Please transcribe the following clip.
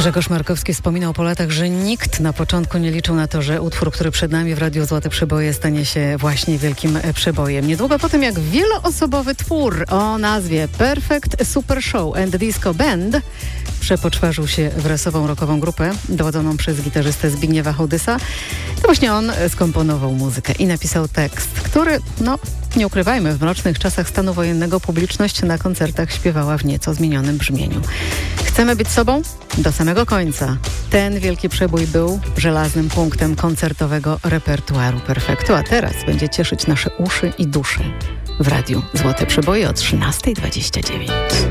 Grzegorz Markowski wspominał po latach, że nikt na początku nie liczył na to, że utwór, który przed nami w Radiu Złote Przeboje, stanie się właśnie wielkim przebojem. Niedługo po tym, jak wieloosobowy twór o nazwie Perfect Super Show and Disco Band przepoczwarzył się w rasową rockową grupę dowodzoną przez gitarzystę Zbigniewa Hołdysa, to właśnie on skomponował muzykę i napisał tekst, który, nie ukrywajmy, w mrocznych czasach stanu wojennego publiczność na koncertach śpiewała w nieco zmienionym brzmieniu. Chcemy być sobą? Do samego końca. Ten wielki przebój był żelaznym punktem koncertowego repertuaru Perfektu, a teraz będzie cieszyć nasze uszy i dusze w Radiu Złote Przeboje o 13:29.